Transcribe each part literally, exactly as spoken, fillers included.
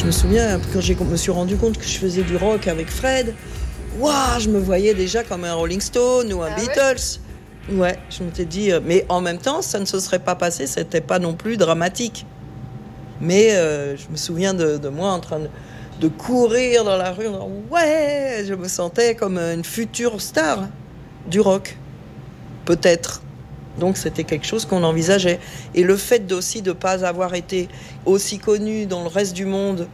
Je me souviens, quand je me suis rendu compte que je faisais du rock avec Fred, waouh, je me voyais déjà comme un Rolling Stone ou un ah Beatles. Ouais, ouais, je m'étais dit, euh, mais en même temps, ça ne se serait pas passé, c'était pas non plus dramatique. Mais euh, je me souviens de, de moi en train de, de courir dans la rue, en disant, ouais, je me sentais comme une future star du rock, peut-être. Donc c'était quelque chose qu'on envisageait. Et le fait aussi de ne pas avoir été aussi connu dans le reste du monde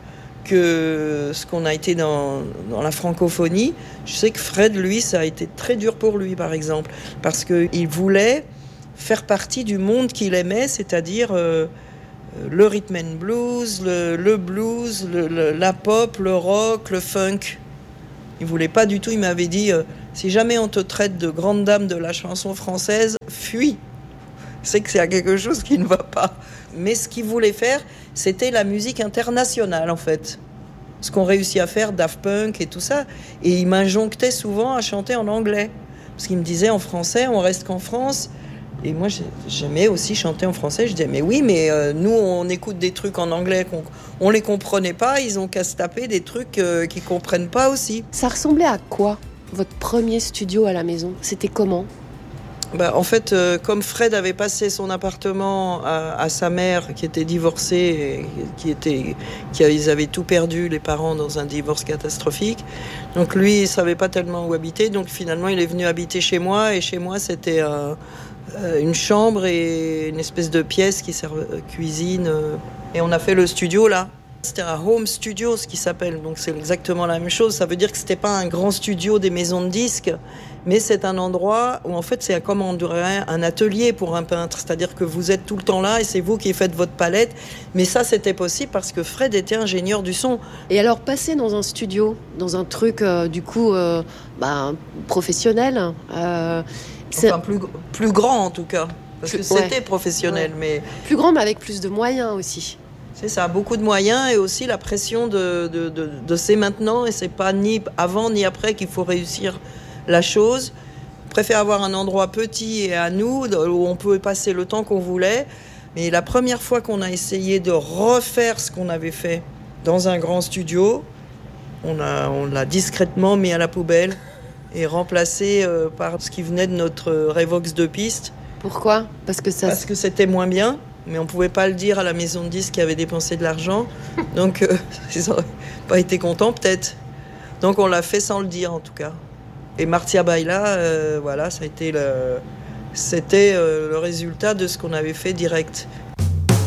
que ce qu'on a été dans, dans la francophonie, je sais que Fred, lui, ça a été très dur pour lui, par exemple, parce qu'il voulait faire partie du monde qu'il aimait, c'est-à-dire euh, le rhythm and blues, le, le blues, le, le, la pop, le rock, le funk. Il voulait pas du tout, il m'avait dit... Euh, si jamais on te traite de grande dame de la chanson française, fuis. C'est que c'est quelque chose qui ne va pas. Mais ce qu'il voulait faire, c'était la musique internationale, en fait. Ce qu'on réussit à faire, Daft Punk et tout ça. Et il m'injonctait souvent à chanter en anglais. Parce qu'il me disait, en français, on reste qu'en France. Et moi, j'aimais aussi chanter en français. Je disais, mais oui, mais euh, nous, on écoute des trucs en anglais qu'on on les comprenait pas. Ils ont qu'à se taper des trucs euh, qu'ils comprennent pas aussi. Ça ressemblait à quoi ? Votre premier studio à la maison, c'était comment ? Bah, en fait, euh, comme Fred avait passé son appartement à, à sa mère, qui était divorcée, et qui était, qui ils avaient tout perdu, les parents, dans un divorce catastrophique. Donc lui, il savait pas tellement où habiter. Donc finalement, il est venu habiter chez moi. Et chez moi, c'était euh, une chambre et une espèce de pièce qui sert euh, cuisine. Euh, et on a fait le studio là. C'était un home studio, ce qui s'appelle, donc c'est exactement la même chose. Ça veut dire que c'était pas un grand studio des maisons de disques, mais c'est un endroit où en fait c'est comme on dirait un atelier pour un peintre. C'est-à-dire que vous êtes tout le temps là et c'est vous qui faites votre palette. Mais ça, c'était possible parce que Fred était ingénieur du son. Et alors, passer dans un studio, dans un truc euh, du coup euh, bah, professionnel, euh, c'est enfin plus plus grand en tout cas, parce que c'était ouais. professionnel, ouais. mais plus grand, mais avec plus de moyens aussi. C'est ça, beaucoup de moyens et aussi la pression de, de, de, de c'est maintenant et c'est pas ni avant ni après qu'il faut réussir la chose. On préfère avoir un endroit petit et à nous où on pouvait passer le temps qu'on voulait. Mais la première fois qu'on a essayé de refaire ce qu'on avait fait dans un grand studio, on, a, on l'a discrètement mis à la poubelle et remplacé euh, par ce qui venait de notre Revox deux pistes. Pourquoi ? Parce que ça... Parce que c'était moins bien. Mais on ne pouvait pas le dire à la maison de disques qui avait dépensé de l'argent. Donc, euh, ils n'auraient pas été contents, peut-être. Donc, on l'a fait sans le dire, en tout cas. Et Martia Baila, euh, voilà, ça a été le, c'était euh, le résultat de ce qu'on avait fait direct.